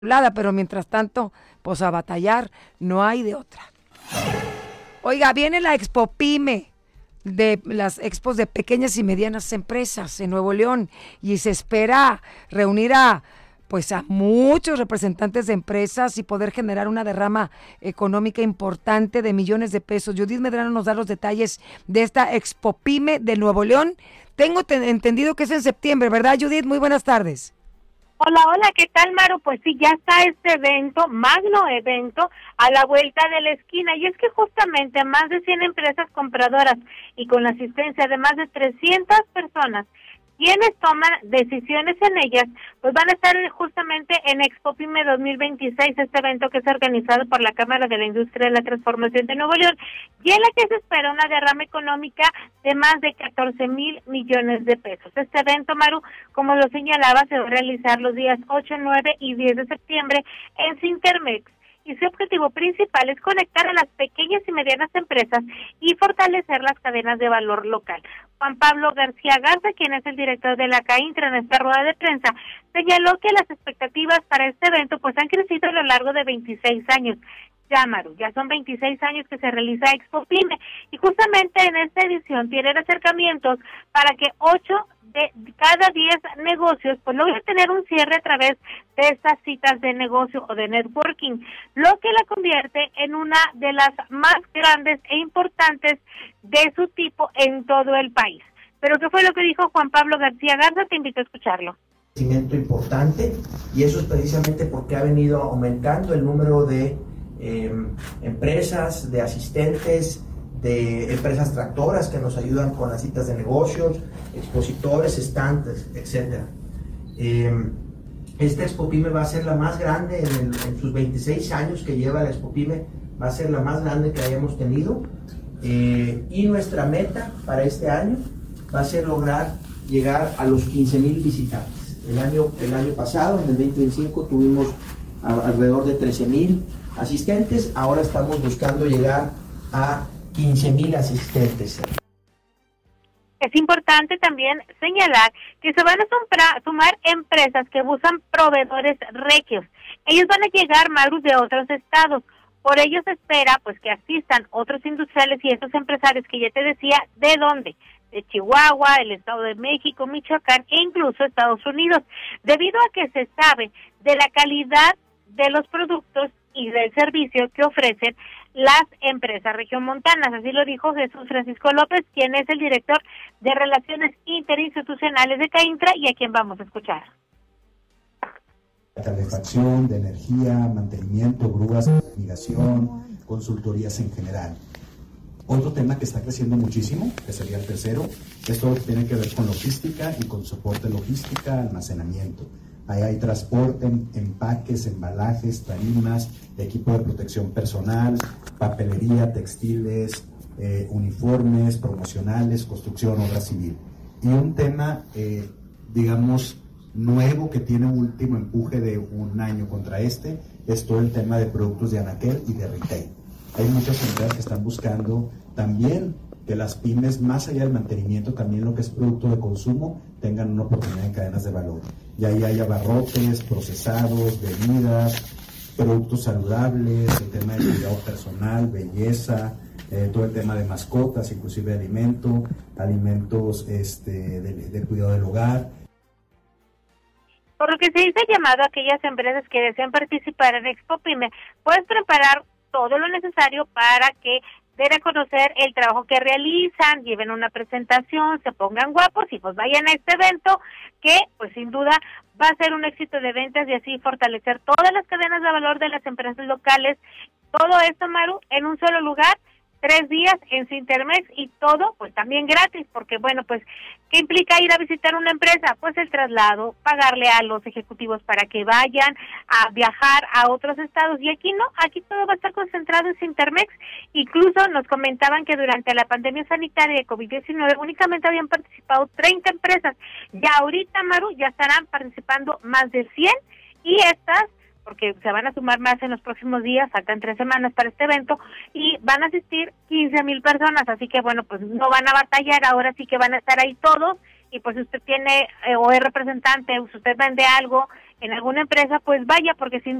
pero mientras tanto, pues a batallar no hay de otra. Oiga, viene la Expo Pyme de las expos de pequeñas y medianas empresas en Nuevo León y se espera reunir a muchos representantes de empresas y poder generar una derrama económica importante de millones de pesos. Judith Medrano nos da los detalles de esta Expo Pyme de Nuevo León. Tengo entendido que es en septiembre, ¿verdad, Judith? Muy buenas tardes. Hola, ¿qué tal, Maru? Pues sí, ya está este evento, magno evento, a la vuelta de la esquina. Y es que justamente más de 100 empresas compradoras y con la asistencia de más de 300 personas, quienes toman decisiones en ellas, pues van a estar justamente en Expo Pyme 2026, este evento que es organizado por la Cámara de la Industria de la Transformación de Nuevo León, y en la que se espera una derrama económica de más de 14,000 millones de pesos. Este evento, Maru, como lo señalaba, se va a realizar los días 8, 9 y 10 de septiembre en Cintermex. Y su objetivo principal es conectar a las pequeñas y medianas empresas y fortalecer las cadenas de valor local. Juan Pablo García Garza, quien es el director de la CAINTRA, en esta rueda de prensa, señaló que las expectativas para este evento pues han crecido a lo largo de 26 años. Ya son 26 años que se realiza Expo Pyme y justamente en esta edición tienen acercamientos para que 8 de cada 10 negocios pues logren tener un cierre a través de estas citas de negocio o de networking, lo que la convierte en una de las más grandes e importantes de su tipo en todo el país. Pero ¿qué fue lo que dijo Juan Pablo García Garza? Te invito a escucharlo. Crecimiento importante, y eso es precisamente porque ha venido aumentando el número de empresas, de asistentes, de empresas tractoras que nos ayudan con las citas de negocios, expositores, estantes, etc. Esta Expo Pyme va a ser la más grande en sus 26 años que lleva la Expo Pyme, va a ser la más grande que hayamos tenido, y nuestra meta para este año va a ser lograr llegar a los 15,000 visitantes. El año pasado, en el 2025, tuvimos alrededor de 13,000 asistentes, ahora estamos buscando llegar a 15,000 asistentes. Es importante también señalar que se van a sumar empresas que buscan proveedores regios. Ellos van a llegar, Maru, de otros estados. Por ello se espera pues que asistan otros industriales y estos empresarios que ya te decía, ¿de dónde? De Chihuahua, el Estado de México, Michoacán e incluso Estados Unidos, debido a que se sabe de la calidad de los productos y del servicio que ofrecen las empresas regiomontanas. Así lo dijo Jesús Francisco López, quien es el director de Relaciones Interinstitucionales de CAINTRA y a quien vamos a escuchar. Calefacción, de energía, mantenimiento, grúas, navegación, consultorías en general. Otro tema que está creciendo muchísimo, que sería el tercero, es todo lo que tiene que ver con logística y con soporte logística, almacenamiento. Ahí hay transporte, empaques, embalajes, tarimas, equipo de protección personal, papelería, textiles, uniformes, promocionales, construcción, obra civil. Y un tema, nuevo que tiene un último empuje de un año contra este, es todo el tema de productos de anaquel y de retail. Hay muchas empresas que están buscando también que las pymes, más allá del mantenimiento, también lo que es producto de consumo, tengan una oportunidad en cadenas de valor. Y ahí hay abarrotes, procesados, bebidas, productos saludables, el tema de cuidado personal, belleza, todo el tema de mascotas, inclusive alimentos de cuidado del hogar. Por lo que se dice llamado a aquellas empresas que desean participar en Expo Pyme, pueden preparar todo lo necesario para que den a conocer el trabajo que realizan, lleven una presentación, se pongan guapos y pues vayan a este evento que pues sin duda va a ser un éxito de ventas y así fortalecer todas las cadenas de valor de las empresas locales. Todo esto, Maru, en un solo lugar, 3 días en Cintermex y todo pues también gratis, porque bueno, pues ¿qué implica ir a visitar una empresa? Pues el traslado, pagarle a los ejecutivos para que vayan a viajar a otros estados, y aquí no, aquí todo va a estar concentrado en Cintermex. Incluso nos comentaban que durante la pandemia sanitaria de COVID-19 únicamente habían participado 30 empresas, ya ahorita, Maru, ya estarán participando más de 100 y estas porque se van a sumar más en los próximos días, faltan 3 semanas para este evento, y van a asistir 15,000 personas, así que bueno, pues no van a batallar, ahora sí que van a estar ahí todos, y pues si usted tiene, o es representante, o si usted vende algo, en alguna empresa, pues vaya, porque sin